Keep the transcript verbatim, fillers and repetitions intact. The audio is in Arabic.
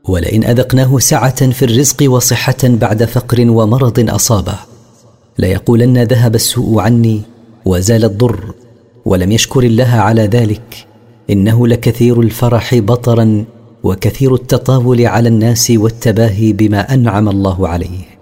ولئن أذقناه سعة في الرزق وصحة بعد فقر ومرض أصابه ليقولن ذهب السوء عني وزال الضر، ولم يشكر الله على ذلك. إنه لكثير الفرح بطرا وكثير التطاول على الناس والتباهي بما أنعم الله عليه.